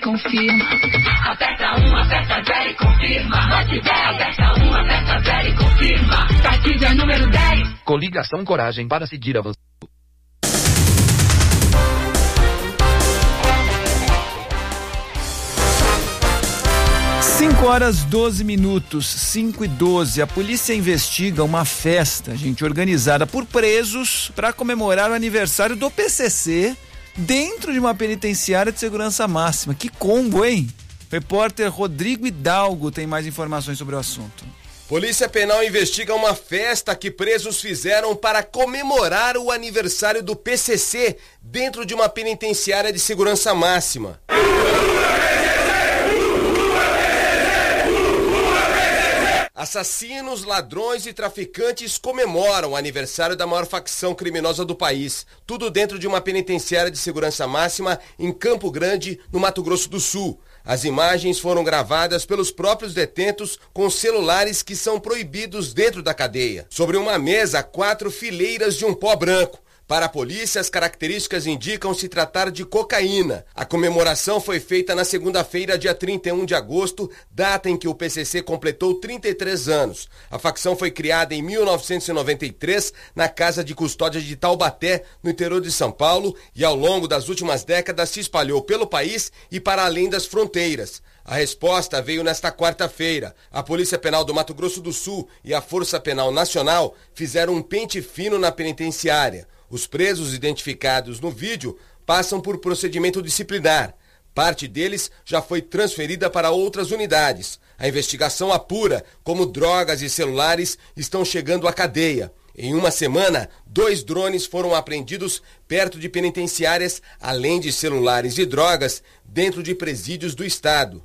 Confirma. Aperta 1, aperta 0 e confirma. Vote 10. Aperta 1, aperta 0 e confirma. Partida número 10. Coligação Coragem para seguir avançando. 5h12, 5h12. A polícia investiga uma festa, gente, organizada por presos para comemorar o aniversário do PCC dentro de uma penitenciária de segurança máxima. Que combo, hein? Repórter Rodrigo Hidalgo tem mais informações sobre o assunto. Polícia Penal investiga uma festa que presos fizeram para comemorar o aniversário do PCC dentro de uma penitenciária de segurança máxima. Assassinos, ladrões e traficantes comemoram o aniversário da maior facção criminosa do país. Tudo dentro de uma penitenciária de segurança máxima em Campo Grande, no Mato Grosso do Sul. As imagens foram gravadas pelos próprios detentos com celulares que são proibidos dentro da cadeia. Sobre uma mesa, 4 fileiras de um pó branco. Para a polícia, as características indicam se tratar de cocaína. A comemoração foi feita na segunda-feira, dia 31 de agosto, data em que o PCC completou 33 anos. A facção foi criada em 1993 na Casa de Custódia de Taubaté, no interior de São Paulo, e ao longo das últimas décadas se espalhou pelo país e para além das fronteiras. A resposta veio nesta quarta-feira. A Polícia Penal do Mato Grosso do Sul e a Força Penal Nacional fizeram um pente fino na penitenciária. Os presos identificados no vídeo passam por procedimento disciplinar. Parte deles já foi transferida para outras unidades. A investigação apura como drogas e celulares estão chegando à cadeia. Em uma semana, 2 drones foram apreendidos perto de penitenciárias, além de celulares e drogas dentro de presídios do estado.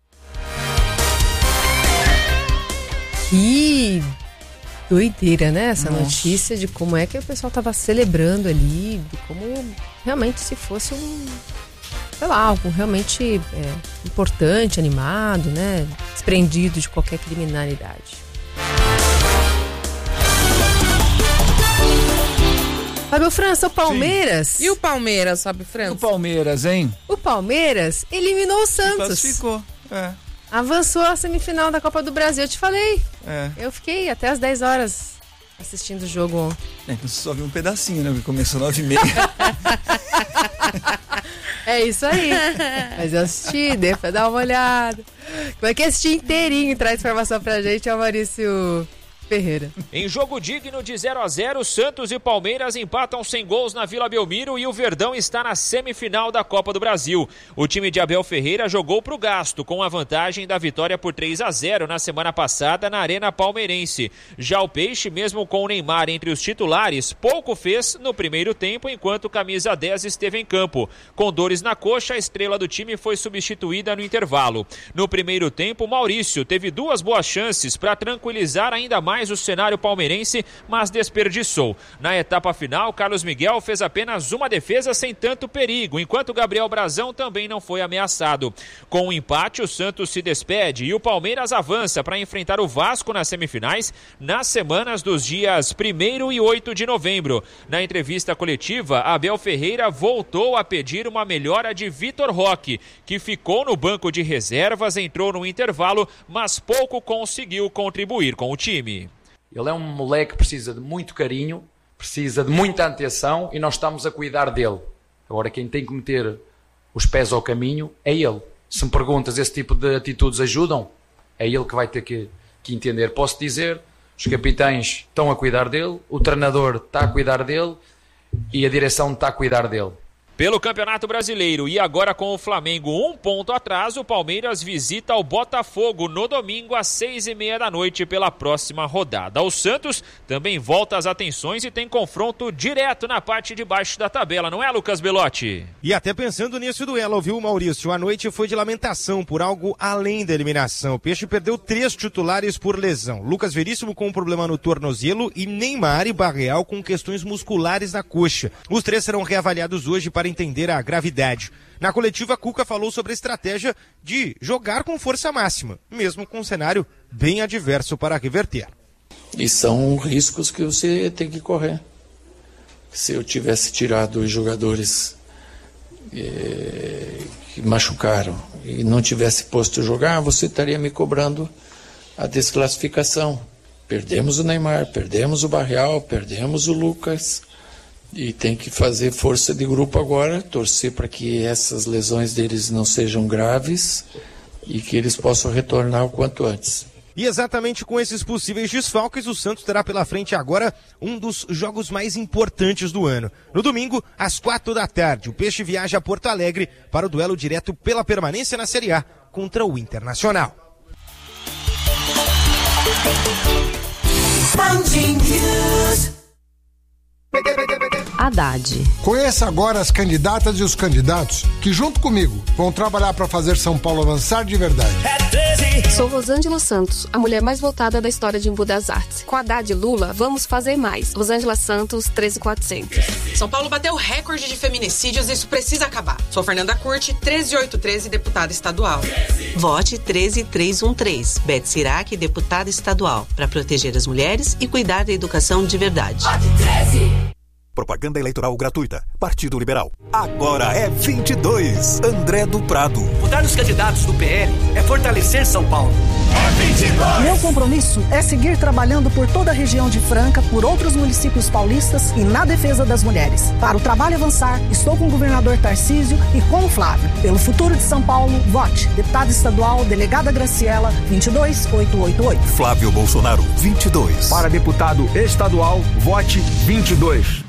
Doideira, né? Essa notícia de como é que o pessoal tava celebrando ali, de como realmente se fosse algo realmente importante, animado, né? Desprendido de qualquer criminalidade. Fábio França, o Palmeiras... Sim. E o Palmeiras, Fábio França? O Palmeiras, hein? O Palmeiras eliminou o Santos. Classificou, Avançou a semifinal da Copa do Brasil, eu te falei. Eu fiquei até as 10 horas assistindo o jogo ontem. Então você só viu um pedacinho, né? Porque começou 9h30. É isso aí. Mas eu assisti, dei pra dar uma olhada. Como é que assistir inteirinho e traz informação pra gente é o Maurício Ferreira. Em jogo digno de 0-0, Santos e Palmeiras empatam sem gols na Vila Belmiro e o Verdão está na semifinal da Copa do Brasil. O time de Abel Ferreira jogou pro gasto, com a vantagem da vitória por 3-0 na semana passada na Arena Palmeirense. Já o Peixe, mesmo com o Neymar entre os titulares, pouco fez no primeiro tempo enquanto o camisa 10 esteve em campo. Com dores na coxa, a estrela do time foi substituída no intervalo. No primeiro tempo, Maurício teve 2 boas chances para tranquilizar ainda mais o cenário palmeirense, mas desperdiçou. Na etapa final, Carlos Miguel fez apenas uma defesa sem tanto perigo, enquanto Gabriel Brazão também não foi ameaçado. Com o empate, o Santos se despede e o Palmeiras avança para enfrentar o Vasco nas semifinais nas semanas dos dias 1º e 8 de novembro. Na entrevista coletiva, Abel Ferreira voltou a pedir uma melhora de Vitor Roque, que ficou no banco de reservas, entrou no intervalo, mas pouco conseguiu contribuir com o time. Ele é um moleque que precisa de muito carinho, precisa de muita atenção e nós estamos a cuidar dele. Agora quem tem que meter os pés ao caminho é ele. Se me perguntas, esse tipo de atitudes ajudam? É ele que vai ter que entender. Posso dizer, os capitães estão a cuidar dele, o treinador está a cuidar dele e a direção está a cuidar dele. Pelo Campeonato Brasileiro e agora com o Flamengo 1 ponto atrás, o Palmeiras visita o Botafogo no domingo às 6h30 da noite pela próxima rodada. O Santos também volta às atenções e tem confronto direto na parte de baixo da tabela, não é, Lucas Belotti? E até pensando nesse duelo, viu, Maurício? A noite foi de lamentação por algo além da eliminação. O Peixe perdeu 3 titulares por lesão. Lucas Veríssimo com um problema no tornozelo e Neymar e Barreal com questões musculares na coxa. Os 3 serão reavaliados hoje para entender a gravidade. Na coletiva, Cuca falou sobre a estratégia de jogar com força máxima, mesmo com um cenário bem adverso para reverter. E são riscos que você tem que correr. Se eu tivesse tirado os jogadores que machucaram e não tivesse posto jogar, você estaria me cobrando a desclassificação. Perdemos o Neymar, perdemos o Barreal, perdemos o Lucas e tem que fazer força de grupo agora, torcer para que essas lesões deles não sejam graves e que eles possam retornar o quanto antes. E exatamente com esses possíveis desfalques, o Santos terá pela frente agora um dos jogos mais importantes do ano. No domingo, às 16h, o Peixe viaja a Porto Alegre para o duelo direto pela permanência na Série A contra o Internacional. Haddad. Conheça agora as candidatas e os candidatos que, junto comigo, vão trabalhar para fazer São Paulo avançar de verdade. Sou Rosângela Santos, a mulher mais votada da história de Embu das Artes. Com Haddad e Lula, vamos fazer mais. Rosângela Santos, 13400. São Paulo bateu recorde de feminicídios e isso precisa acabar. Sou Fernanda Curti, 13813, deputada estadual. Vote 13313. Beth Sirac, deputada estadual, para proteger as mulheres e cuidar da educação de verdade. Vote 13. Propaganda eleitoral gratuita. Partido Liberal. Agora é 22. André do Prado. Votar nos candidatos do PL é fortalecer São Paulo. É 22. Meu compromisso é seguir trabalhando por toda a região de Franca, por outros municípios paulistas e na defesa das mulheres. Para o trabalho avançar, estou com o governador Tarcísio e com o Flávio. Pelo futuro de São Paulo, vote. Deputada estadual, delegada Graciela, 22888. Flávio Bolsonaro, 22. Para deputado estadual, vote 22.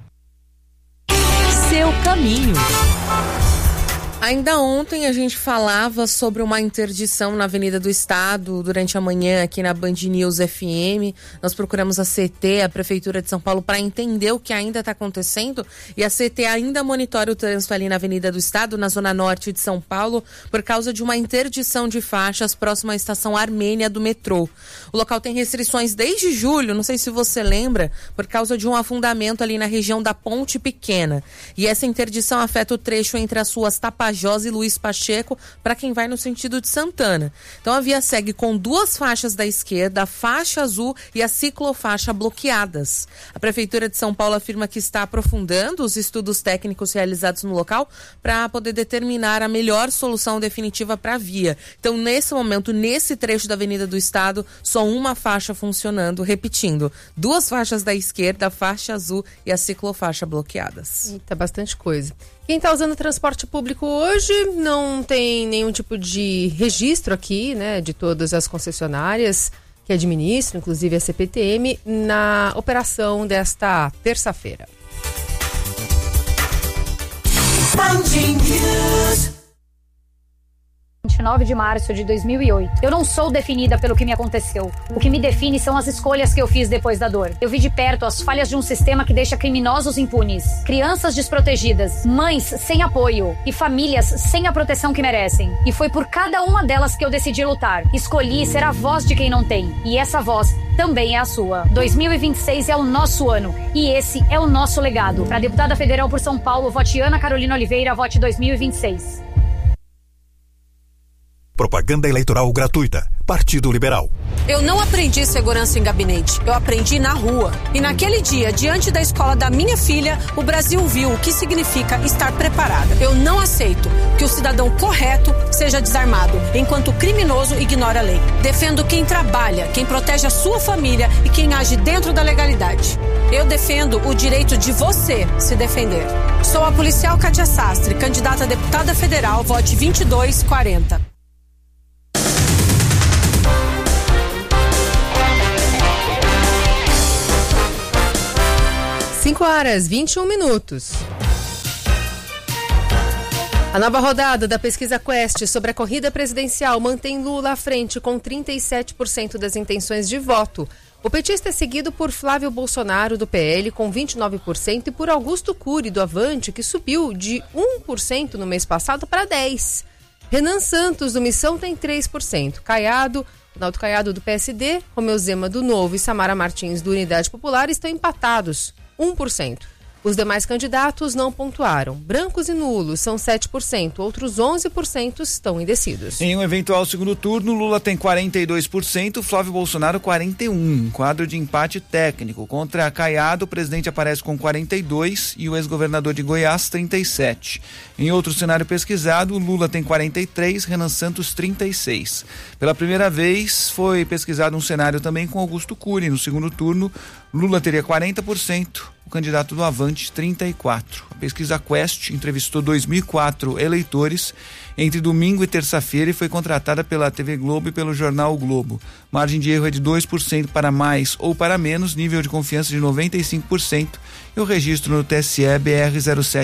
Seu caminho. Ainda ontem a gente falava sobre uma interdição na Avenida do Estado durante a manhã aqui na Band News FM. Nós procuramos a CT, a Prefeitura de São Paulo, para entender o que ainda está acontecendo. E a CT ainda monitora o trânsito ali na Avenida do Estado, na Zona Norte de São Paulo, por causa de uma interdição de faixas próxima à estação Armênia do metrô. O local tem restrições desde julho, não sei se você lembra, por causa de um afundamento ali na região da Ponte Pequena. E essa interdição afeta o trecho entre as ruas Tapajós e Luiz Pacheco, para quem vai no sentido de Santana. Então a via segue com duas faixas da esquerda, a faixa azul e a ciclofaixa bloqueadas. A Prefeitura de São Paulo afirma que está aprofundando os estudos técnicos realizados no local para poder determinar a melhor solução definitiva para a via. Então, nesse momento, nesse trecho da Avenida do Estado, só uma faixa funcionando, repetindo, duas faixas da esquerda, a faixa azul e a ciclofaixa bloqueadas. Eita, bastante coisa. Quem está usando transporte público hoje não tem nenhum tipo de registro aqui, né, de todas as concessionárias que administram, inclusive a CPTM, na operação desta terça-feira. 29 de março de 2008. Eu não sou definida pelo que me aconteceu. O que me define são as escolhas que eu fiz depois da dor. Eu vi de perto as falhas de um sistema que deixa criminosos impunes, crianças desprotegidas, mães sem apoio e famílias sem a proteção que merecem. E foi por cada uma delas que eu decidi lutar. Escolhi ser a voz de quem não tem. E essa voz também é a sua. 2026 é o nosso ano. E esse é o nosso legado. Para deputada federal por São Paulo, vote Ana Carolina Oliveira, vote 2026. Propaganda eleitoral gratuita. Partido Liberal. Eu não aprendi segurança em gabinete, eu aprendi na rua. E naquele dia, diante da escola da minha filha, o Brasil viu o que significa estar preparada. Eu não aceito que o cidadão correto seja desarmado, enquanto o criminoso ignora a lei. Defendo quem trabalha, quem protege a sua família e quem age dentro da legalidade. Eu defendo o direito de você se defender. Sou a policial Kátia Sastre, candidata a deputada federal, vote 2240. 5h21. A nova rodada da pesquisa Quest sobre a corrida presidencial mantém Lula à frente com 37% das intenções de voto. O petista é seguido por Flávio Bolsonaro, do PL, com 29%, e por Augusto Cury, do Avante, que subiu de 1% no mês passado para 10%. Renan Santos, do Missão, tem 3%. Ronaldo Caiado, do PSD, Romeu Zema, do Novo, e Samara Martins, do Unidade Popular, estão empatados, 1%. Os demais candidatos não pontuaram. Brancos e nulos são 7%, outros 11% estão indecisos. Em um eventual segundo turno, Lula tem 42%, Flávio Bolsonaro 41%. Quadro de empate técnico. Contra Caiado, o presidente aparece com 42% e o ex-governador de Goiás 37%. Em outro cenário pesquisado, Lula tem 43%, Renan Santos 36%. Pela primeira vez, foi pesquisado um cenário também com Augusto Cury. No segundo turno, Lula teria 40%. O candidato do Avante, 34%. A pesquisa Quest entrevistou 2.004 eleitores entre domingo e terça-feira e foi contratada pela TV Globo e pelo jornal o Globo. Margem de erro é de 2% para mais ou para menos, nível de confiança de 95% e o registro no TSE BR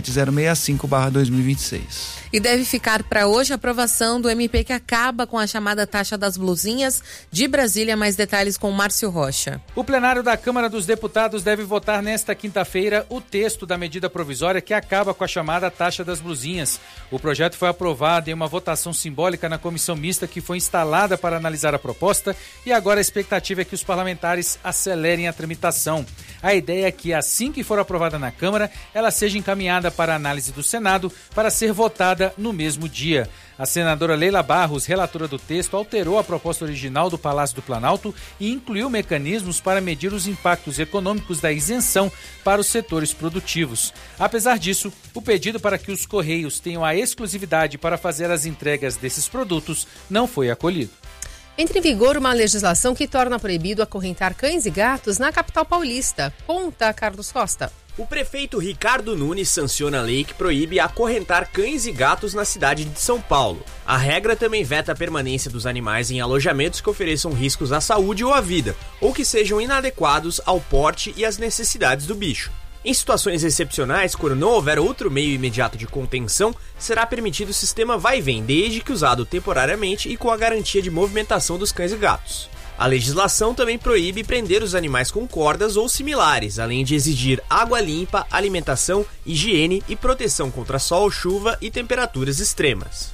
07065/2026. E deve ficar para hoje a aprovação do MP que acaba com a chamada taxa das blusinhas. De Brasília, mais detalhes com Márcio Rocha. O plenário da Câmara dos Deputados deve votar nesta quinta-feira o texto da medida provisória que acaba com a chamada taxa das blusinhas. O projeto foi aprovado em uma votação simbólica na comissão mista que foi instalada para analisar a proposta e agora a expectativa é que os parlamentares acelerem a tramitação. A ideia é que, assim que for aprovada na Câmara, ela seja encaminhada para análise do Senado para ser votada no mesmo dia. A senadora Leila Barros, relatora do texto, alterou a proposta original do Palácio do Planalto e incluiu mecanismos para medir os impactos econômicos da isenção para os setores produtivos. Apesar disso, o pedido para que os Correios tenham a exclusividade para fazer as entregas desses produtos não foi acolhido. Entra em vigor uma legislação que torna proibido acorrentar cães e gatos na capital paulista. Conta Carlos Costa. O prefeito Ricardo Nunes sanciona a lei que proíbe acorrentar cães e gatos na cidade de São Paulo. A regra também veta a permanência dos animais em alojamentos que ofereçam riscos à saúde ou à vida, ou que sejam inadequados ao porte e às necessidades do bicho. Em situações excepcionais, quando não houver outro meio imediato de contenção, será permitido o sistema vai e vem, desde que usado temporariamente e com a garantia de movimentação dos cães e gatos. A legislação também proíbe prender os animais com cordas ou similares, além de exigir água limpa, alimentação, higiene e proteção contra sol, chuva e temperaturas extremas.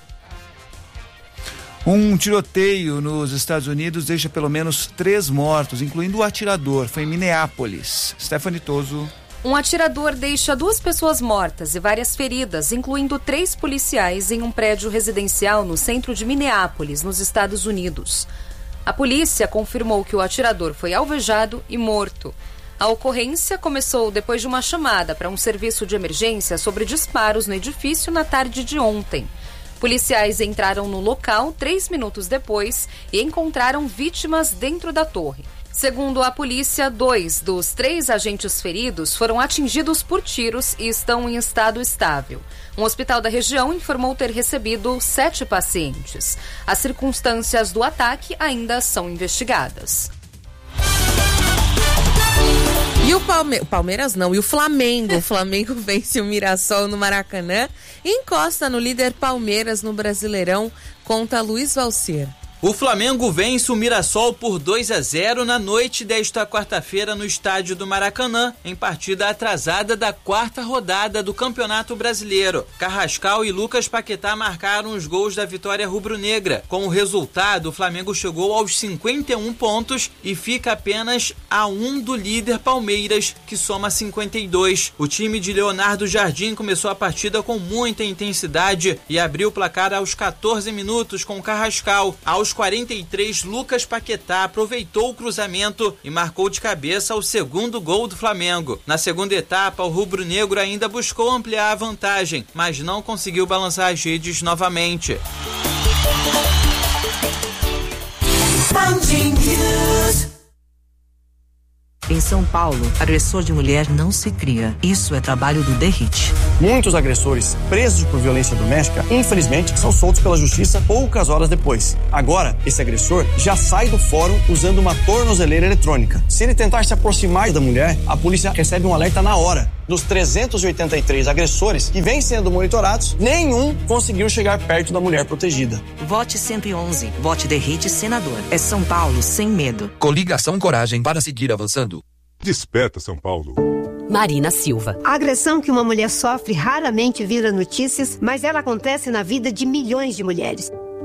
Um tiroteio nos Estados Unidos deixa pelo menos 3 mortos, incluindo o atirador. Foi em Minneapolis. Stephanie Toso. Um atirador deixa 2 pessoas mortas e várias feridas, incluindo 3 policiais em um prédio residencial no centro de Minneapolis, nos Estados Unidos. A polícia confirmou que o atirador foi alvejado e morto. A ocorrência começou depois de uma chamada para um serviço de emergência sobre disparos no edifício na tarde de ontem. Policiais entraram no local 3 minutos depois e encontraram vítimas dentro da torre. Segundo a polícia, 2 dos 3 agentes feridos foram atingidos por tiros e estão em estado estável. Um hospital da região informou ter recebido 7 pacientes. As circunstâncias do ataque ainda são investigadas. E o Palmeiras não, e o Flamengo. O Flamengo vence o Mirassol no Maracanã e encosta no líder Palmeiras no Brasileirão, conta Luiz Valcer. O Flamengo vence o Mirassol por 2-0 na noite desta quarta-feira no estádio do Maracanã, em partida atrasada da 4ª rodada do Campeonato Brasileiro. Carrascal e Lucas Paquetá marcaram os gols da vitória rubro-negra. Com o resultado, o Flamengo chegou aos 51 pontos e fica apenas a 1 do líder Palmeiras, que soma 52. O time de Leonardo Jardim começou a partida com muita intensidade e abriu o placar aos 14 minutos com Carrascal. Aos 43, Lucas Paquetá aproveitou o cruzamento e marcou de cabeça o 2º gol do Flamengo. Na segunda etapa, o rubro-negro ainda buscou ampliar a vantagem, mas não conseguiu balançar as redes novamente. Em São Paulo, agressor de mulher não se cria. Isso é trabalho do DERIT. Muitos agressores presos por violência doméstica, infelizmente, são soltos pela justiça poucas horas depois. Agora, esse agressor já sai do fórum usando uma tornozeleira eletrônica. Se ele tentar se aproximar da mulher, a polícia recebe um alerta na hora. Dos 383 agressores que vêm sendo monitorados, nenhum conseguiu chegar perto da mulher protegida. Vote 111. Vote DERIT Senador. É São Paulo sem medo. Coligação Coragem para seguir avançando. Desperta, São Paulo. Marina Silva. A agressão que uma mulher sofre raramente vira notícias, mas ela acontece na vida de milhões de mulheres.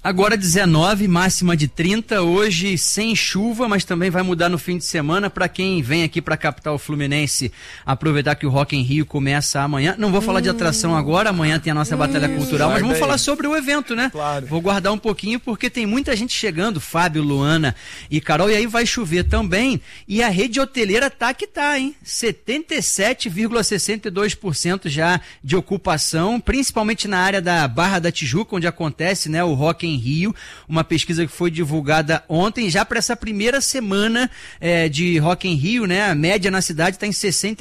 Agora 19, máxima de 30, hoje sem chuva, mas também vai mudar no fim de semana. Para quem vem aqui para a capital fluminense, aproveitar que o Rock in Rio começa amanhã. Não vou falar de atração agora, amanhã tem a nossa batalha cultural, mas vamos falar sobre o evento, né? Claro. Vou guardar um pouquinho porque tem muita gente chegando, Fábio, Luana e Carol, e aí vai chover também. E a rede hoteleira tá que tá, hein? 77,62% já de ocupação, principalmente na área da Barra da Tijuca, onde acontece, né, o Rock in Rio, uma pesquisa que foi divulgada ontem, já para essa primeira semana de Rock in Rio, né, a média na cidade está em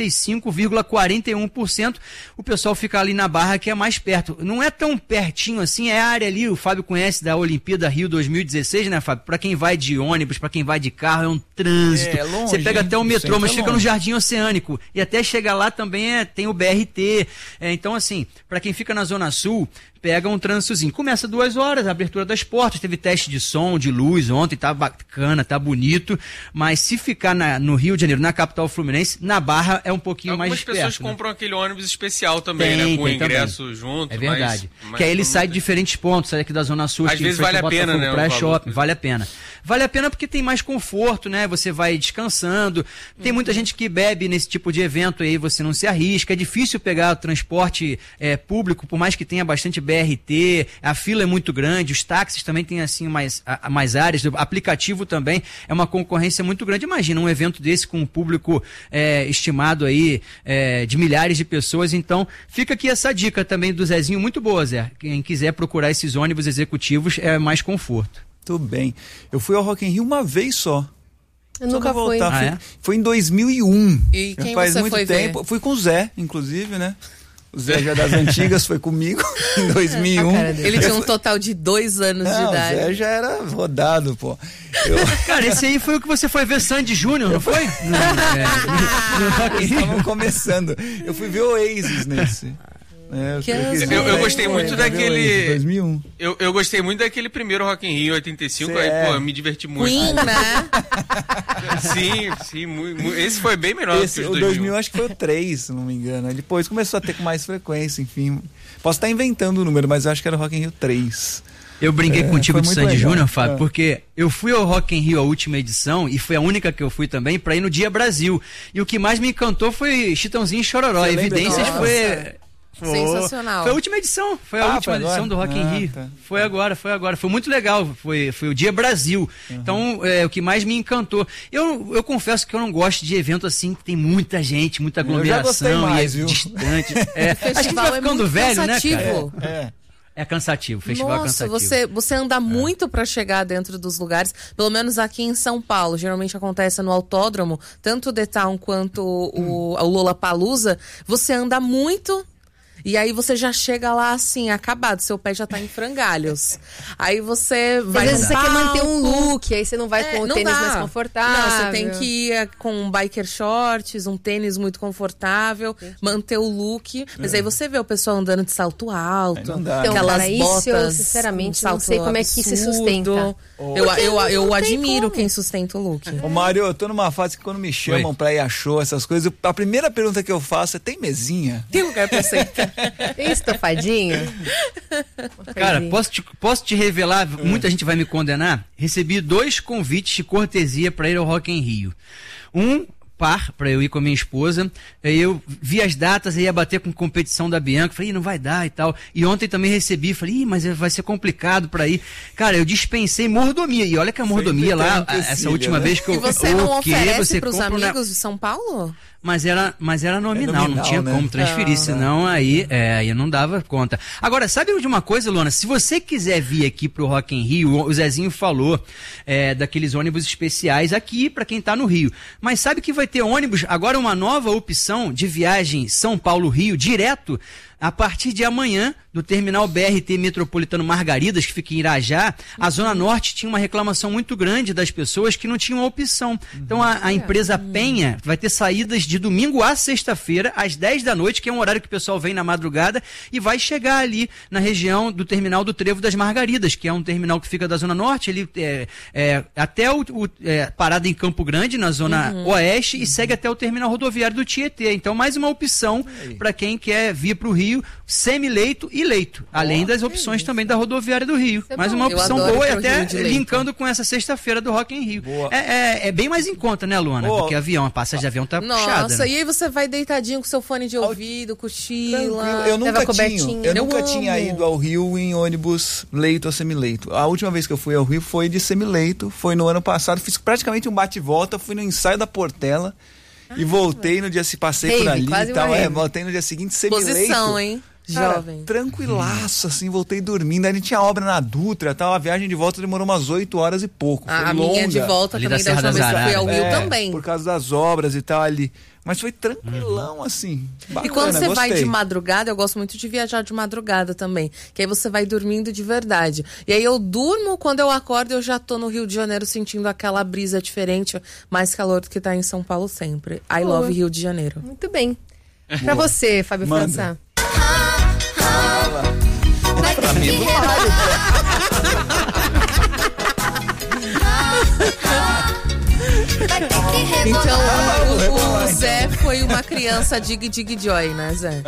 65,41%, o pessoal fica ali na Barra, que é mais perto, não é tão pertinho assim, é a área ali, o Fábio conhece da Olimpíada Rio 2016, né, Fábio, para quem vai de ônibus, para quem vai de carro, é um trânsito, longe, você pega até o metrô, mas é fica longe. no Jardim Oceânico, e até chegar lá também tem o BRT, então assim, para quem fica na Zona Sul, pega um trânsitozinho. Começa 2 horas, a abertura das portas, teve teste de som, de luz ontem, tá bacana, tá bonito, mas se ficar no Rio de Janeiro, na capital fluminense, na Barra é um pouquinho mais perto. Algumas pessoas compram aquele ônibus especial também, né? Com o ingresso também junto. É verdade. Mas que aí ele sai de diferentes pontos, sai aqui da Zona Sul. Às vezes vale a pena, né? Praia Shopping, vale a pena. Vale a pena porque tem mais conforto, né? Você vai descansando. Tem muita gente que bebe nesse tipo de evento aí, você não se arrisca. É difícil pegar o transporte público, por mais que tenha bastante BRT, a fila é muito grande, os táxis também têm assim mais áreas, o aplicativo também é uma concorrência muito grande. Imagina um evento desse com um público estimado aí de milhares de pessoas, então fica aqui essa dica também do Zezinho, muito boa, Zé. Quem quiser procurar esses ônibus executivos é mais conforto. Tudo bem. Eu fui ao Rock in Rio uma vez só. Eu nunca fui. Foi em 2001. E quem faz você muito foi tempo. ver? Fui com o Zé, inclusive, né? O Zé já das antigas foi comigo em 2001. Ele tinha um total de 2 anos de idade. O Zé já era rodado, pô. Cara, esse aí foi o que você foi ver Sandy Júnior, não foi? Eles estavam começando. Eu fui ver o Oasis nesse. Eu gostei muito daquele 2001. Eu gostei muito daquele primeiro Rock in Rio 85. Aí, pô, eu me diverti muito. Queen, né? Sim, esse foi bem melhor do que o 2000 acho que foi o 3, se não me engano. Aí depois começou a ter com mais frequência, enfim. Posso estar inventando o número, mas eu acho que era o Rock in Rio 3. Eu brinquei contigo de Sandy Júnior, Fábio, porque eu fui ao Rock in Rio, a última edição, e foi a única que eu fui também, pra ir no Dia Brasil. E o que mais me encantou foi Chitãozinho e Chororó. Evidências foi... Sensacional. Foi a última edição, foi a última edição do Rock in Rio. Tá. Foi agora. Foi muito legal, foi o Dia Brasil. Então, o que mais me encantou. Eu confesso que eu não gosto de evento assim, que tem muita gente, muita aglomeração mais, e distante. Acho que vai ficando velho, cansativo. Né, cara? É cansativo, o festival é cansativo. Você anda muito para chegar dentro dos lugares, pelo menos aqui em São Paulo, geralmente acontece no autódromo, tanto o The Town quanto o Lollapalooza, você anda muito. E aí você já chega lá assim, acabado, seu pé já tá em frangalhos. Aí você vai. Às vezes você quer manter um look, aí você não vai com o tênis mais confortável. Não, você tem que ir com um biker shorts, um tênis muito confortável, manter o look. Mas aí você vê o pessoal andando de salto alto, aquelas botas. Isso eu sinceramente não sei como é que se sustenta. Eu admiro quem sustenta o look. Ô Mário, eu tô numa fase que quando me chamam pra ir a show, essas coisas, a primeira pergunta que eu faço é: tem mesinha? Tem lugar pra sentar? Tem estofadinho? Cara, posso te revelar, muita gente vai me condenar. Recebi 2 convites de cortesia para ir ao Rock in Rio. Um par para eu ir com a minha esposa, aí eu vi as datas, ia bater com competição da Bianca, falei, não vai dar e tal, e ontem também recebi, falei, mas vai ser complicado para ir. Cara, eu dispensei mordomia, e olha que a mordomia lá, essa última vez que eu... E você não oferece pros amigos de São Paulo? Mas era nominal, não tinha como transferir, senão aí não dava conta. Agora, sabe de uma coisa, Luana? Se você quiser vir aqui pro Rock in Rio, o Zezinho falou daqueles ônibus especiais aqui para quem tá no Rio. Mas sabe que vai ter ônibus, agora uma nova opção de viagem São Paulo-Rio direto, a partir de amanhã, do terminal BRT Metropolitano Margaridas, que fica em Irajá, a Zona Norte tinha uma reclamação muito grande das pessoas que não tinham opção. Então a empresa Penha vai ter saídas de domingo a sexta-feira, às 10 da noite, que é um horário que o pessoal vem na madrugada, e vai chegar ali na região do terminal do Trevo das Margaridas, que é um terminal que fica da Zona Norte, ele até parada em Campo Grande, na Zona Oeste, e segue até o terminal rodoviário do Tietê. Então mais uma opção para quem quer vir para o Rio Rio, semi-leito e leito. Além das opções também da rodoviária do Rio. Mas uma opção boa e até linkando com essa sexta-feira do Rock in Rio. É bem mais em conta, né, Luana? Porque avião, a passagem de avião tá puxada. Nossa, e aí você vai deitadinho com seu fone de ouvido, cochila. Eu nunca tinha ido ao Rio em ônibus leito ou semileito. A última vez que eu fui ao Rio foi de semileito, foi no ano passado, fiz praticamente um bate-volta, fui no ensaio da Portela e voltei no dia, passei por ali e tal, voltei no dia seguinte semileito. Posição, hein? Cara, jovem. Tranquilaço, assim, voltei dormindo. Aí tinha obra na Dutra, tal. A viagem de volta demorou umas 8 horas e pouco. A minha de volta ali também da última vez que fui ao Rio também. Por causa das obras e tal ali. Mas foi tranquilão, assim. Bacana, e quando você gostei. vai de madrugada, eu gosto muito de viajar de madrugada também. Que aí você vai dormindo de verdade. E aí eu durmo, quando eu acordo, eu já tô no Rio de Janeiro sentindo aquela brisa diferente, mais calor do que tá em São Paulo sempre. I love Rio de Janeiro. Muito bem. Pra você, Fábio França. Pra mim não vale. Então, o Zé foi uma criança dig joy, né, Zé?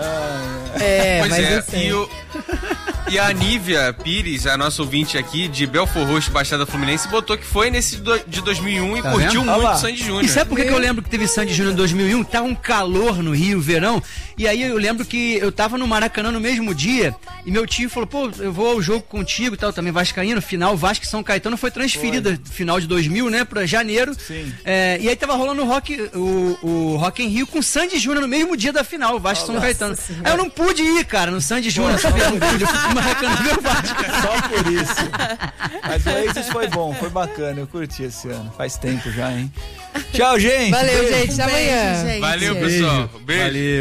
E a Nívia Pires, a nossa ouvinte aqui de Belfort Roxo, Baixada Fluminense, botou que foi nesse de 2001 e curtiu muito o Sandy Júnior. E sabe por que eu lembro que teve Sandy Júnior em 2001? Tava um calor no Rio, verão, e aí eu lembro que eu tava no Maracanã no mesmo dia, e meu tio falou, pô, eu vou ao jogo contigo e tal, também vascaíno, final, Vasco e São Caetano foi transferida, final de 2000, né, pra janeiro. Sim. E aí tava rolando o Rock in Rio com Sandy Júnior no mesmo dia da final, Vasco e São Caetano. Senhora. Aí eu não pude ir, cara, no Sandy Júnior, sabia? Não pude, eu fui pro Maracanã ver o Vasco. Só por isso. Mas o Oasis foi bom, foi bacana, eu curti esse ano. Faz tempo já, hein? Tchau, gente. Valeu, gente. Até amanhã. Valeu, pessoal. Beijo. Valeu.